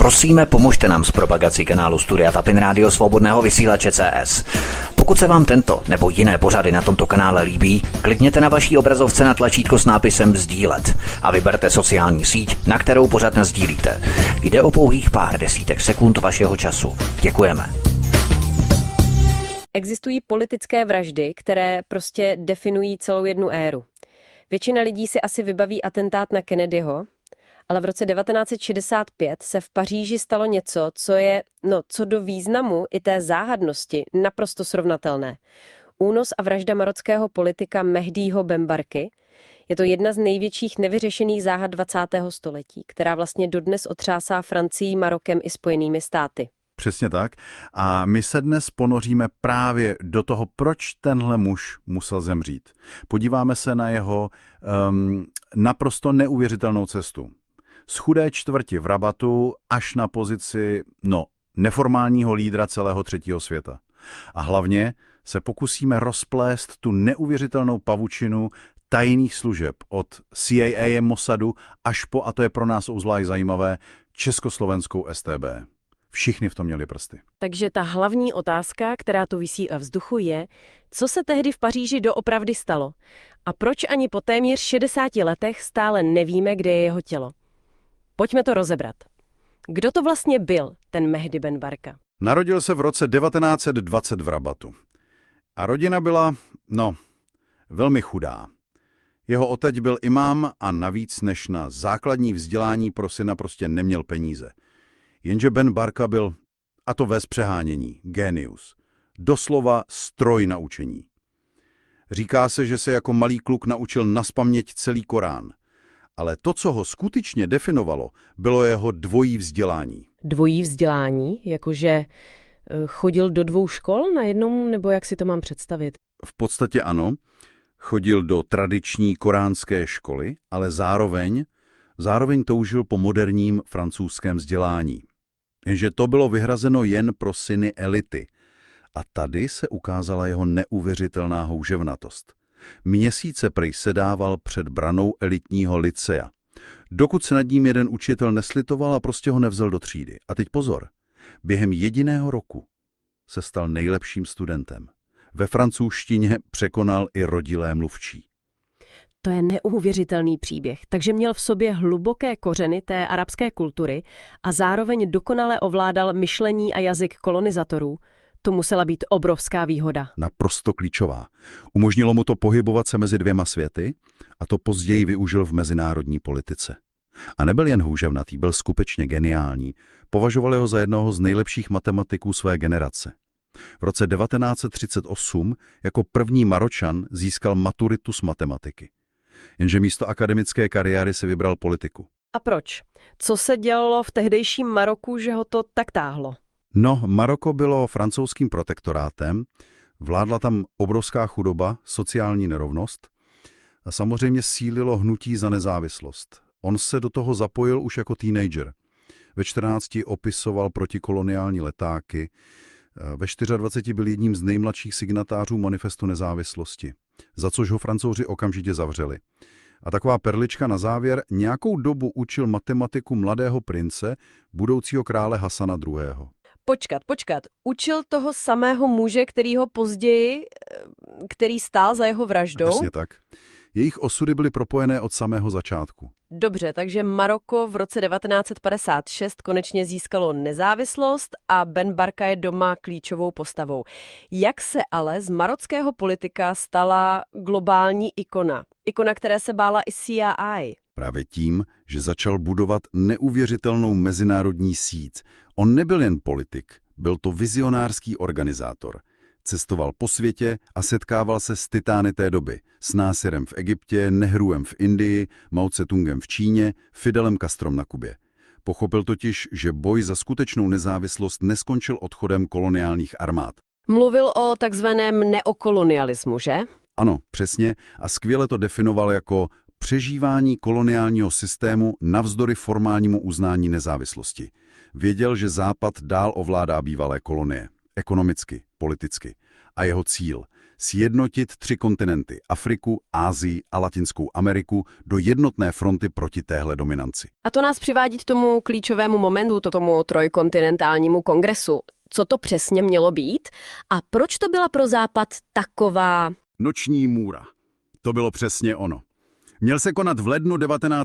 Prosíme, pomožte nám s propagací kanálu Studia Tapin Rádio Svobodného vysílače CS. Pokud se vám tento nebo jiné pořady na tomto kanále líbí, klikněte na vaší obrazovce na tlačítko s nápisem sdílet a vyberte sociální síť, na kterou pořad nasdílíte. Jde o pouhých pár desítek sekund vašeho času. Děkujeme. Existují politické vraždy, které prostě definují celou jednu éru. Většina lidí si asi vybaví atentát na Kennedyho, ale v roce 1965 se v Paříži stalo něco, co je, co do významu i té záhadnosti naprosto srovnatelné. Únos a vražda marockého politika Mehdího Benbarky je to jedna z největších nevyřešených záhad 20. století, která vlastně dodnes otřásá Francií, Marokem i Spojenými státy. Přesně tak. A my se dnes ponoříme právě do toho, proč tenhle muž musel zemřít. Podíváme se na jeho naprosto neuvěřitelnou cestu. Z chudé čtvrti v Rabatu až na pozici, neformálního lídra celého třetího světa. A hlavně se pokusíme rozplést tu neuvěřitelnou pavučinu tajných služeb od CIA, Mossadu až po, a to je pro nás obzvlášť zajímavé, československou StB. Všichni v tom měli prsty. Takže ta hlavní otázka, která tu visí ve vzduchu, je, co se tehdy v Paříži doopravdy stalo a proč ani po téměř 60 letech stále nevíme, kde je jeho tělo. Pojďme to rozebrat. Kdo to vlastně byl, ten Mehdi Benbarka? Narodil se v roce 1920 v Rabatu. A rodina byla, velmi chudá. Jeho otec byl imám a navíc než na základní vzdělání pro syna prostě neměl peníze. Jenže Benbarka byl, a to bez přehánění, génius. Doslova stroj na učení. Říká se, že se jako malý kluk naučil nazpaměť celý Korán. Ale to, co ho skutečně definovalo, bylo jeho dvojí vzdělání. Dvojí vzdělání? Jakože chodil do 2 škol na jednom, nebo jak si to mám představit? V podstatě ano. Chodil do tradiční koránské školy, ale zároveň toužil po moderním francouzském vzdělání. Jenže to bylo vyhrazeno jen pro syny elity. A tady se ukázala jeho neuvěřitelná houževnatost. Měsíce prej sedával před branou elitního lycea. Dokud se nad ním jeden učitel neslitoval a prostě ho nevzal do třídy. A teď pozor, během jediného roku se stal nejlepším studentem. Ve francouzštině překonal i rodilé mluvčí. To je neuvěřitelný příběh. Takže měl v sobě hluboké kořeny té arabské kultury a zároveň dokonale ovládal myšlení a jazyk kolonizatorů. To musela být obrovská výhoda. Naprosto klíčová. Umožnilo mu to pohybovat se mezi 2 světy a to později využil v mezinárodní politice. A nebyl jen houževnatý, byl skutečně geniální. Považovali ho za jednoho z nejlepších matematiků své generace. V roce 1938 jako první Maročan získal maturitu z matematiky. Jenže místo akademické kariéry si vybral politiku. A proč? Co se dělalo v tehdejším Maroku, že ho to tak táhlo? Maroko bylo francouzským protektorátem, vládla tam obrovská chudoba, sociální nerovnost a samozřejmě sílilo hnutí za nezávislost. On se do toho zapojil už jako teenager. Ve 14 opisoval protikoloniální letáky, ve 24 byl jedním z nejmladších signatářů manifestu nezávislosti, za což ho Francouzi okamžitě zavřeli. A taková perlička na závěr, nějakou dobu učil matematiku mladého prince, budoucího krále Hasana II. Počkat. Učil toho samého muže, který stál za jeho vraždou? Přesně tak. Jejich osudy byly propojené od samého začátku. Dobře, takže Maroko v roce 1956 konečně získalo nezávislost a Benbarka je doma klíčovou postavou. Jak se ale z marockého politika stala globální ikona? Ikona, které se bála i CIA. Právě tím, že začal budovat neuvěřitelnou mezinárodní síť. On nebyl jen politik, byl to vizionářský organizátor. Cestoval po světě a setkával se s titány té doby. S Násirem v Egyptě, Nehruem v Indii, Mao Tse-tungem v Číně, Fidelem Castrom na Kubě. Pochopil totiž, že boj za skutečnou nezávislost neskončil odchodem koloniálních armád. Mluvil o takzvaném neokolonialismu, že? Ano, přesně, a skvěle to definoval jako přežívání koloniálního systému navzdory formálnímu uznání nezávislosti. Věděl, že Západ dál ovládá bývalé kolonie, ekonomicky, politicky. A jeho cíl sjednotit 3 kontinenty, Afriku, Asii a Latinskou Ameriku, do jednotné fronty proti téhle dominanci. A to nás přivádí k tomu klíčovému momentu, tomu trojkontinentálnímu kongresu. Co to přesně mělo být a proč to byla pro Západ taková... Noční můra. To bylo přesně ono. Měl se konat v lednu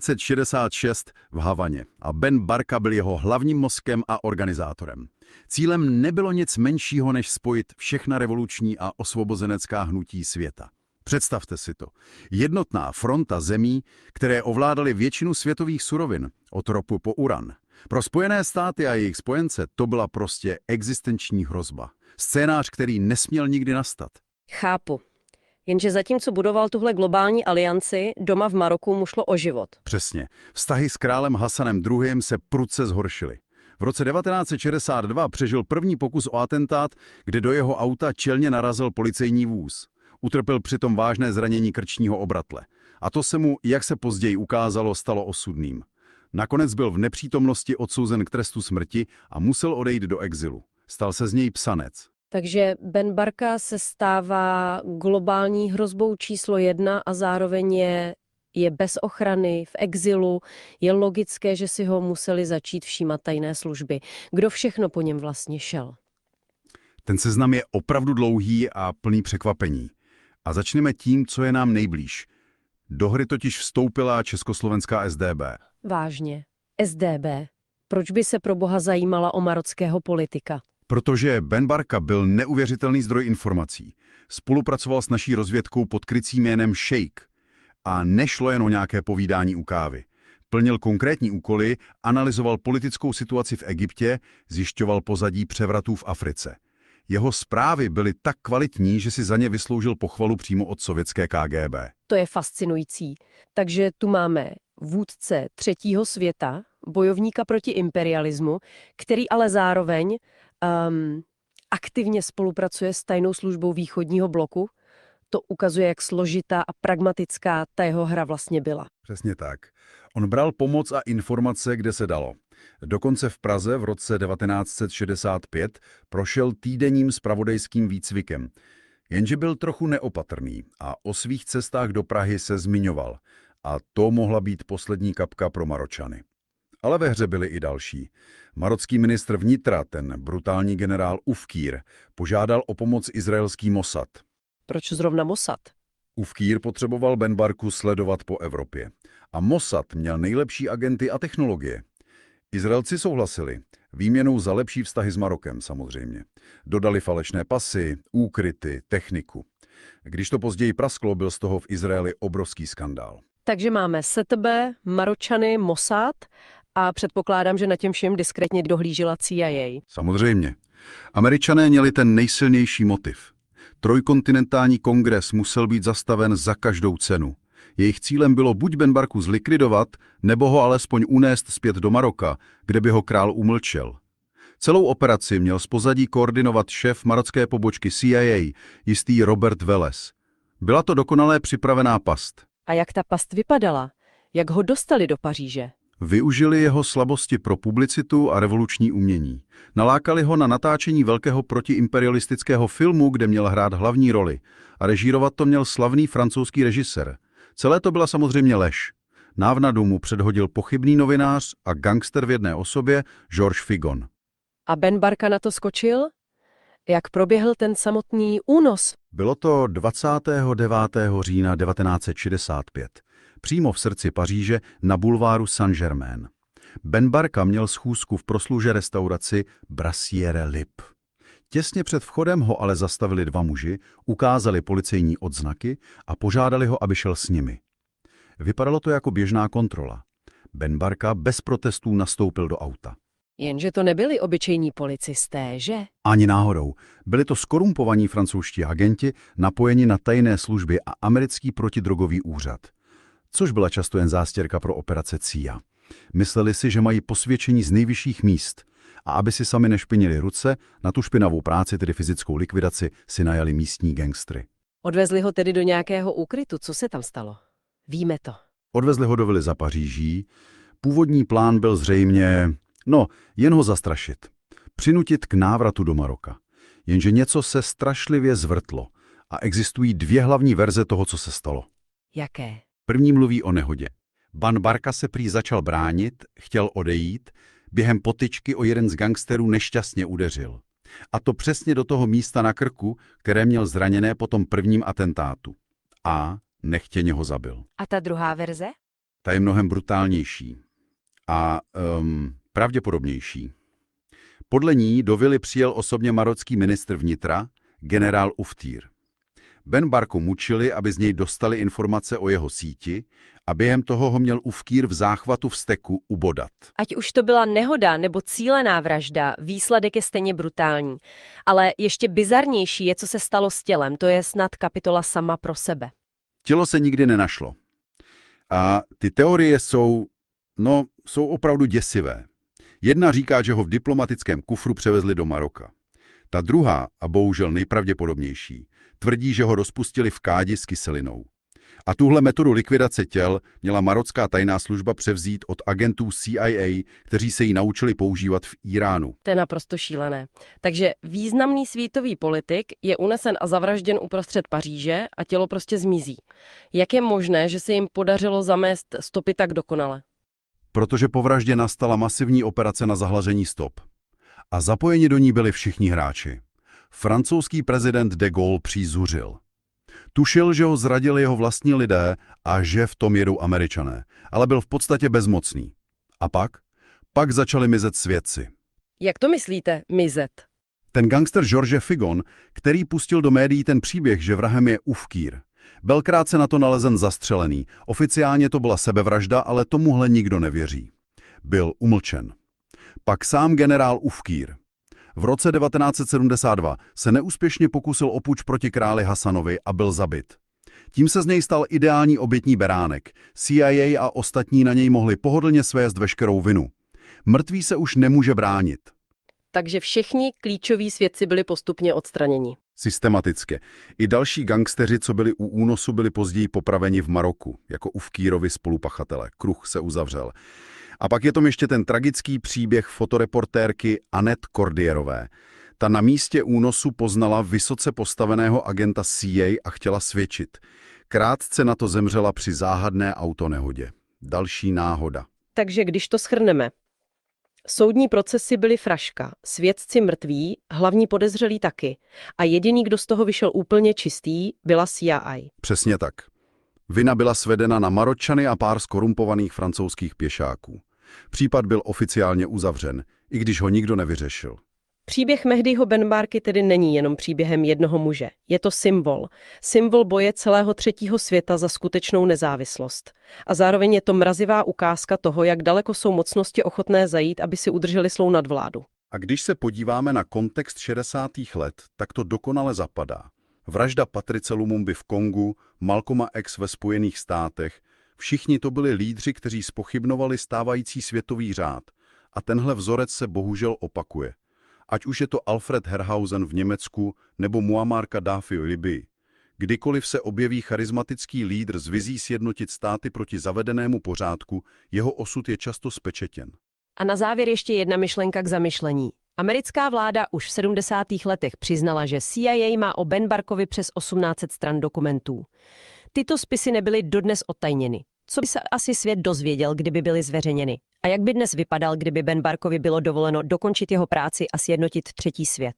1966 v Havaně a Ben Barka byl jeho hlavním mozkem a organizátorem. Cílem nebylo nic menšího, než spojit všechna revoluční a osvobozenecká hnutí světa. Představte si to. Jednotná fronta zemí, které ovládaly většinu světových surovin, od ropu po uran. Pro Spojené státy a jejich spojence to byla prostě existenční hrozba. Scénář, který nesměl nikdy nastat. Chápu. Jenže zatímco budoval tuhle globální alianci, doma v Maroku mu šlo o život. Přesně. Vztahy s králem Hasanem II. Se prudce zhoršily. V roce 1962 přežil první pokus o atentát, kde do jeho auta čelně narazil policejní vůz. Utrpěl přitom vážné zranění krčního obratle. A to se mu, jak se později ukázalo, stalo osudným. Nakonec byl v nepřítomnosti odsouzen k trestu smrti a musel odejít do exilu. Stal se z něj psanec. Takže Ben Barka se stává globální hrozbou číslo 1 a zároveň je bez ochrany, v exilu. Je logické, že si ho museli začít všímat tajné služby. Kdo všechno po něm vlastně šel? Ten seznam je opravdu dlouhý a plný překvapení. A začneme tím, co je nám nejblíž. Do hry totiž vstoupila československá SDB. Vážně. SDB. Proč by se pro boha zajímala o marockého politika? Protože Ben Barka byl neuvěřitelný zdroj informací. Spolupracoval s naší rozvědkou pod krycím jménem Šejk. A nešlo jen o nějaké povídání u kávy. Plnil konkrétní úkoly, analyzoval politickou situaci v Egyptě, zjišťoval pozadí převratů v Africe. Jeho zprávy byly tak kvalitní, že si za ně vysloužil pochvalu přímo od sovětské KGB. To je fascinující. Takže tu máme vůdce třetího světa, bojovníka proti imperialismu, který ale zároveň aktivně spolupracuje s tajnou službou východního bloku. To ukazuje, jak složitá a pragmatická ta jeho hra vlastně byla. Přesně tak. On bral pomoc a informace, kde se dalo. Dokonce v Praze v roce 1965 prošel týdenním zpravodajským výcvikem. Jenže byl trochu neopatrný a o svých cestách do Prahy se zmiňoval. A to mohla být poslední kapka pro Maročany. Ale ve hře byli i další. Marocký ministr vnitra, ten brutální generál Ufkír, požádal o pomoc izraelský Mossad. Proč zrovna Mossad? Ufkír potřeboval Ben Barku sledovat po Evropě. A Mossad měl nejlepší agenty a technologie. Izraelci souhlasili. Výměnou za lepší vztahy s Marokem samozřejmě. Dodali falešné pasy, úkryty, techniku. Když to později prasklo, byl z toho v Izraeli obrovský skandál. Takže máme STB, Maročany, Mossad a předpokládám, že na těm všem diskrétně dohlížela CIA. Samozřejmě. Američané měli ten nejsilnější motiv. Trojkontinentální kongres musel být zastaven za každou cenu. Jejich cílem bylo buď Ben Barku zlikvidovat, nebo ho alespoň unést zpět do Maroka, kde by ho král umlčel. Celou operaci měl z pozadí koordinovat šéf marocké pobočky CIA, jistý Robert Welles. Byla to dokonale připravená past. A jak ta past vypadala? Jak ho dostali do Paříže? Využili jeho slabosti pro publicitu a revoluční umění. Nalákali ho na natáčení velkého protiimperialistického filmu, kde měl hrát hlavní roli. A režírovat to měl slavný francouzský režisér. Celé to byla samozřejmě lež. Návnadu mu předhodil pochybný novinář a gangster v jedné osobě Georges Figon. A Ben Barka na to skočil? Jak proběhl ten samotný únos? Bylo to 29. října 1965. Přímo v srdci Paříže na bulváru Saint-Germain. Ben Barka měl schůzku v prosluže restauraci Brasserie Lip. Těsně před vchodem ho ale zastavili 2 muži, ukázali policejní odznaky a požádali ho, aby šel s nimi. Vypadalo to jako běžná kontrola. Ben Barka bez protestů nastoupil do auta. Jenže to nebyli obyčejní policisté, že? Ani náhodou. Byli to skorumpovaní francouzští agenti napojeni na tajné služby a americký protidrogový úřad. Což byla často jen zástěrka pro operace CIA. Mysleli si, že mají posvědčení z nejvyšších míst a aby si sami nešpinili ruce, na tu špinavou práci, tedy fyzickou likvidaci, si najali místní gangstry. Odvezli ho tedy do nějakého úkrytu. Co se tam stalo? Víme to. Odvezli ho do vily za Paříží. Původní plán byl zřejmě, jen ho zastrašit. Přinutit k návratu do Maroka. Jenže něco se strašlivě zvrtlo A existují dvě hlavní verze toho, co se stalo. Jaké? První mluví o nehodě. Ban Barka se prý začal bránit, chtěl odejít, během potyčky o jeden z gangsterů nešťastně udeřil. A to přesně do toho místa na krku, které měl zraněné po tom prvním atentátu. A nechtěně ho zabil. A ta druhá verze? Ta je mnohem brutálnější a pravděpodobnější. Podle ní do vily přijel osobně marocký ministr vnitra, generál Uftír. Ben Barku mučili, aby z něj dostali informace o jeho síti a během toho ho měl Uftír v záchvatu vzteku ubodat. Ať už to byla nehoda nebo cílená vražda, výsledek je stejně brutální. Ale ještě bizarnější je, co se stalo s tělem. To je snad kapitola sama pro sebe. Tělo se nikdy nenašlo. A ty teorie jsou opravdu děsivé. Jedna říká, že ho v diplomatickém kufru převezli do Maroka. Ta druhá, a bohužel nejpravděpodobnější, tvrdí, že ho rozpustili v kádi s kyselinou. A tuhle metodu likvidace těl měla marocká tajná služba převzít od agentů CIA, kteří se ji naučili používat v Iránu. To je naprosto šílené. Takže významný světový politik je unesen a zavražděn uprostřed Paříže a tělo prostě zmizí. Jak je možné, že se jim podařilo zamést stopy tak dokonale? Protože po vraždě nastala masivní operace na zahlažení stop. A zapojeni do ní byli všichni hráči. Francouzský prezident de Gaulle přízuřil. Tušil, že ho zradili jeho vlastní lidé a že v tom jedou Američané, ale byl v podstatě bezmocný. A pak začali mizet svědci. Jak to myslíte, mizet? Ten gangster Georges Figon, který pustil do médií ten příběh, že vrahem je Ufkír, byl krátce na to nalezen zastřelený. Oficiálně to byla sebevražda, ale tomuhle nikdo nevěří. Byl umlčen. Pak sám generál Ufkír. V roce 1972 se neúspěšně pokusil o puč proti králi Hasanovi a byl zabit. Tím se z něj stal ideální obětní beránek. CIA a ostatní na něj mohli pohodlně svést veškerou vinu. Mrtvý se už nemůže bránit. Takže všichni klíčoví svědci byli postupně odstraněni. Systematicky. I další gangsteři, co byli u únosu, byli později popraveni v Maroku, jako Ufkírovi spolupachatele. Kruh se uzavřel. A pak je tam ještě ten tragický příběh fotoreportérky Annette Cordierové. Ta na místě únosu poznala vysoce postaveného agenta CIA a chtěla svědčit. Krátce na to zemřela při záhadné autonehodě. Další náhoda. Takže když to shrneme. Soudní procesy byly fraška, svědci mrtví, hlavní podezřelí taky. A jediný, kdo z toho vyšel úplně čistý, byla CIA. Přesně tak. Vina byla svedena na Maročany a pár skorumpovaných francouzských pěšáků. Případ byl oficiálně uzavřen, i když ho nikdo nevyřešil. Příběh Mehdiho Ben Barky tedy není jenom příběhem jednoho muže. Je to symbol. Symbol boje celého třetího světa za skutečnou nezávislost. A zároveň je to mrazivá ukázka toho, jak daleko jsou mocnosti ochotné zajít, aby si udrželi svou nadvládu. A když se podíváme na kontext 60. let, tak to dokonale zapadá. Vražda Patrice Lumumby v Kongu, Malcolma X ve Spojených státech, všichni to byli lídři, kteří zpochybnovali stávající světový řád. A tenhle vzorec se bohužel opakuje. Ať už je to Alfred Herrhausen v Německu nebo Muammar Kaddáfi v Libii. Kdykoliv se objeví charismatický lídr s vizí sjednotit státy proti zavedenému pořádku, jeho osud je často spečetěn. A na závěr ještě jedna myšlenka k zamyšlení. Americká vláda už v 70. letech přiznala, že CIA má o Ben Barkovi přes 1800 stran dokumentů. Tyto spisy nebyly dodnes odtajněny. Co by se asi svět dozvěděl, kdyby byly zveřejněny? A jak by dnes vypadal, kdyby Ben Barkovi bylo dovoleno dokončit jeho práci a sjednotit třetí svět?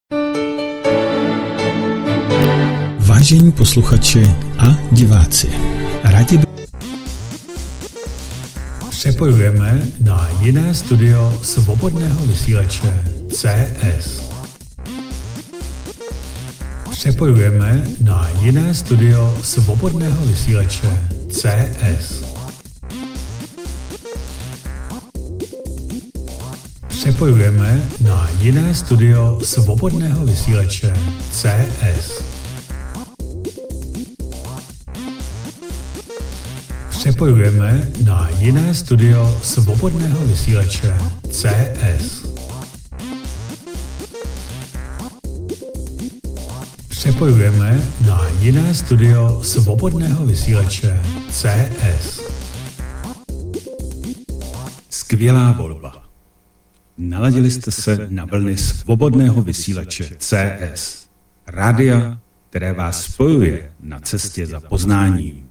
Vážení posluchači a diváci, rádi přepojujeme na jiné studio svobodného vysílače CS. Přepojujeme na jiné studio svobodného vysílače CS. Přepojujeme na jiné studio svobodného vysílače CS. Přepojujeme na jiné studio svobodného vysílače CS. Přepojujeme na jiné studio svobodného vysílače CS. Skvělá volba. Naladili jste se na vlny svobodného vysílače CS. Rádia, které vás spojuje na cestě za poznáním.